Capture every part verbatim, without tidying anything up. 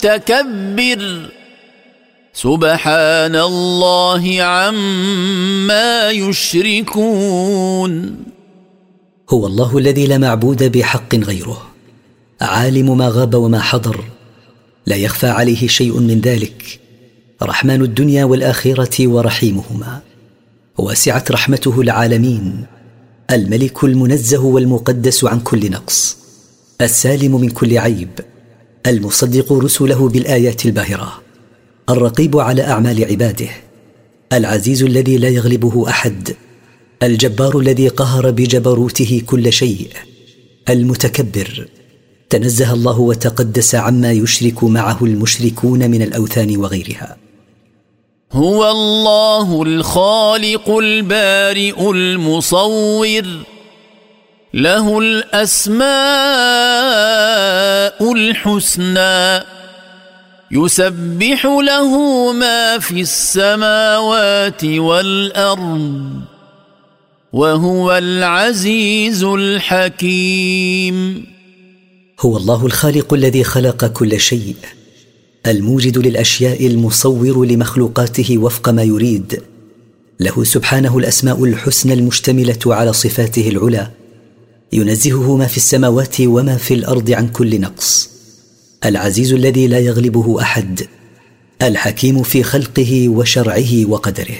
متكبر سبحان الله عما يشركون. هو الله الذي لا معبود بحق غيره، عالم ما غاب وما حضر، لا يخفى عليه شيء من ذلك، رحمن الدنيا والآخرة ورحيمهما، واسعت رحمته العالمين، الملك المنزه والمقدس عن كل نقص، السالم من كل عيب، المصدق رسله بالآيات الباهرة، الرقيب على أعمال عباده، العزيز الذي لا يغلبه أحد، الجبار الذي قهر بجبروته كل شيء، المتكبر، تنزه الله وتقدس عما يشرك معه المشركون من الأوثان وغيرها. هو الله الخالق البارئ المصور، له الأسماء الحسنى، يسبح له ما في السماوات والأرض، وهو العزيز الحكيم. هو الله الخالق الذي خلق كل شيء، الموجد للأشياء، المصور لمخلوقاته وفق ما يريد، له سبحانه الأسماء الحسنى المشتملة على صفاته العلى، ينزهه ما في السماوات وما في الأرض عن كل نقص، العزيز الذي لا يغلبه أحد، الحكيم في خلقه وشرعه وقدره.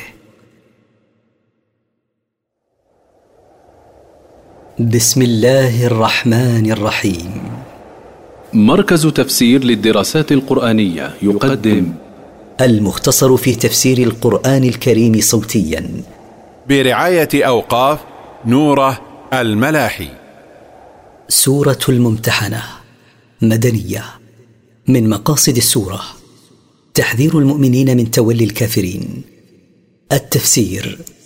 بسم الله الرحمن الرحيم. مركز تفسير للدراسات القرآنية يقدم المختصر في تفسير القرآن الكريم صوتيا برعاية أوقاف نوره الملاحي. سورة الممتحنة، مدنية. من مقاصد السورة تحذير المؤمنين من تولي الكافرين. التفسير: